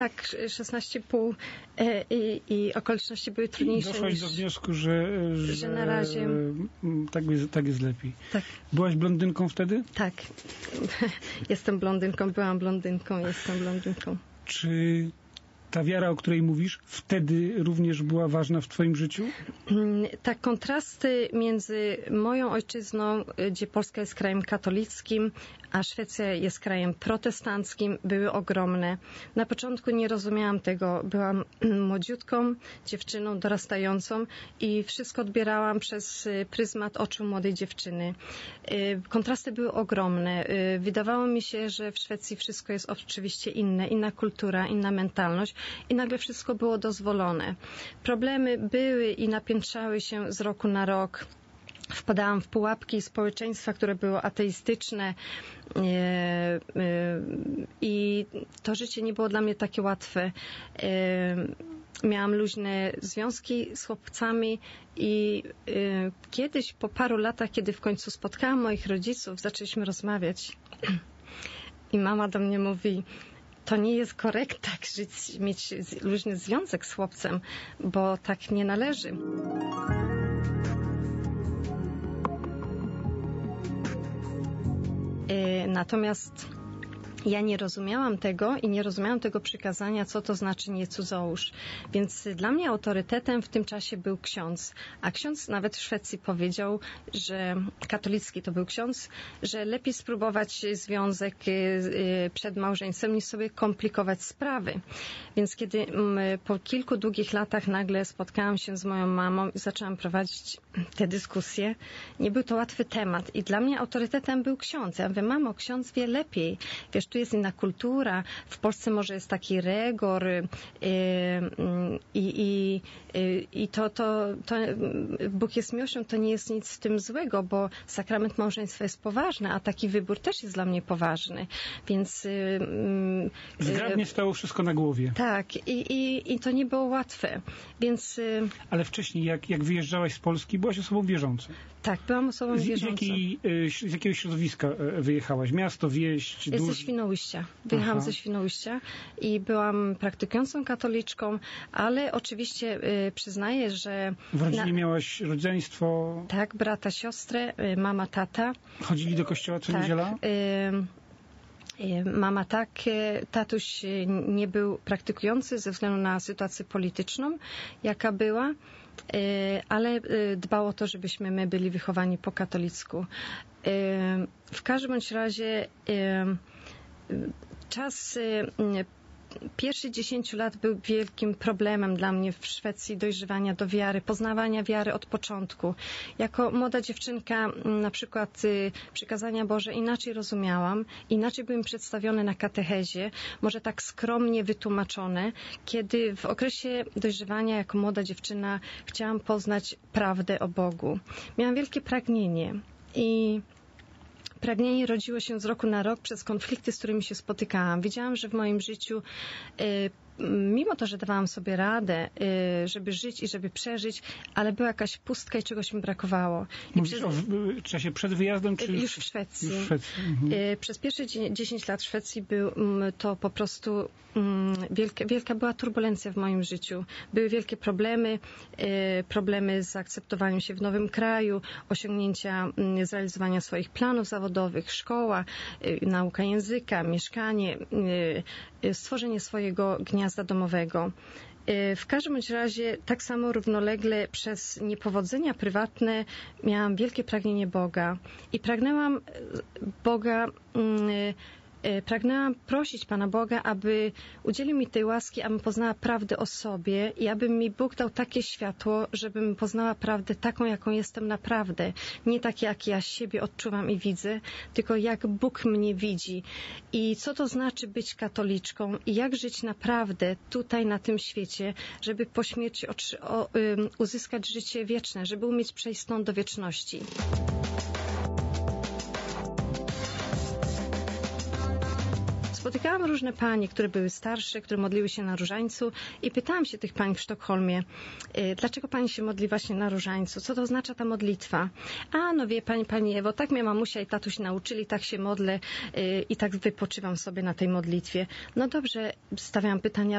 Tak, 16,5 i okoliczności były trudniejsze. Doszłaś do wniosku, że na razie tak jest lepiej. Tak. Byłaś blondynką wtedy? Tak. Jestem blondynką, byłam blondynką, jestem blondynką. Czy ta wiara, o której mówisz, wtedy również była ważna w twoim życiu? Tak, kontrasty między moją ojczyzną, gdzie Polska jest krajem katolickim, a Szwecja jest krajem protestanckim, były ogromne. Na początku nie rozumiałam tego. Byłam młodziutką dziewczyną, dorastającą i wszystko odbierałam przez pryzmat oczu młodej dziewczyny. Kontrasty były ogromne. Wydawało mi się, że w Szwecji wszystko jest oczywiście inne, inna kultura, inna mentalność i nagle wszystko było dozwolone. Problemy były i napiętrzały się z roku na rok. Wpadałam w pułapki społeczeństwa, które było ateistyczne i to życie nie było dla mnie takie łatwe. Miałam luźne związki z chłopcami i kiedyś po paru latach, kiedy w końcu spotkałam moich rodziców, zaczęliśmy rozmawiać i mama do mnie mówi: to nie jest korekt tak żyć, mieć luźny związek z chłopcem, bo tak nie należy. Natomiast ja nie rozumiałam tego i nie rozumiałam tego przykazania, co to znaczy nie cudzołóż. Więc dla mnie autorytetem w tym czasie był ksiądz. A ksiądz nawet w Szwecji powiedział, że katolicki to był ksiądz, że lepiej spróbować związek przed małżeństwem niż sobie komplikować sprawy. Więc kiedy po kilku długich latach nagle spotkałam się z moją mamą i zaczęłam prowadzić te dyskusje, nie był to łatwy temat. I dla mnie autorytetem był ksiądz. Ja mówię: mamo, ksiądz wie lepiej. Wiesz, tu jest inna kultura. W Polsce może jest taki rygor i to Bóg jest miłością, to nie jest nic w tym złego, bo sakrament małżeństwa jest poważny, a taki wybór też jest dla mnie poważny. Więc zgrabnie stało wszystko na głowie. tak, i to nie było łatwe. Więc ale wcześniej, jak wyjeżdżałaś z Polski, byłaś osobą wierzącą. Tak, byłam osobą wierzącą. Z jakiego środowiska wyjechałaś? Miasto, wieś, Ze Świnoujścia. Wyjechałam ze Świnoujścia i byłam praktykującą katoliczką, ale oczywiście przyznaję, że... W rodzinie miałaś rodzeństwo? Tak, brata, siostrę, mama, tata. Chodzili do kościoła co niedziela? Mama tak, tatuś nie był praktykujący ze względu na sytuację polityczną, jaka była, ale dbał o to, żebyśmy my byli wychowani po katolicku. W każdym bądź razie czas pierwszych 10 lat był wielkim problemem dla mnie w Szwecji dojrzewania do wiary, poznawania wiary od początku. Jako młoda dziewczynka na przykład przykazania Boże inaczej rozumiałam, inaczej były mi przedstawione na katechezie, może tak skromnie wytłumaczone, kiedy w okresie dojrzewania jako młoda dziewczyna chciałam poznać prawdę o Bogu. Miałam wielkie pragnienie i pragnienie rodziło się z roku na rok przez konflikty, z którymi się spotykałam. Wiedziałam, że w moim życiu, mimo to, że dawałam sobie radę, żeby żyć i żeby przeżyć, ale była jakaś pustka i czegoś mi brakowało. Mówisz o czasie przed wyjazdem? Czy już w Szwecji. Już w Szwecji. Mhm. Przez pierwsze 10 lat w Szwecji był to po prostu wielka była turbulencja w moim życiu. Były wielkie problemy z akceptowaniem się w nowym kraju, osiągnięcia, zrealizowania swoich planów zawodowych, szkoła, nauka języka, mieszkanie, stworzenie swojego gniazda domowego. W każdym bądź razie tak samo równolegle przez niepowodzenia prywatne miałam wielkie pragnienie Boga i pragnęłam prosić Pana Boga, aby udzielił mi tej łaski, abym poznała prawdę o sobie i aby mi Bóg dał takie światło, żebym poznała prawdę taką, jaką jestem naprawdę. Nie tak, jak ja siebie odczuwam i widzę, tylko jak Bóg mnie widzi. I co to znaczy być katoliczką i jak żyć naprawdę tutaj, na tym świecie, żeby po śmierci uzyskać życie wieczne, żeby umieć przejść stąd do wieczności. spotykałam różne panie, które były starsze, które modliły się na różańcu i pytałam się tych pań w Sztokholmie, dlaczego pani się modli właśnie na różańcu? Co to oznacza ta modlitwa? A no wie pani Ewo, tak mnie mamusia i tatuś nauczyli, tak się modlę i tak wypoczywam sobie na tej modlitwie. No dobrze, stawiałam pytania,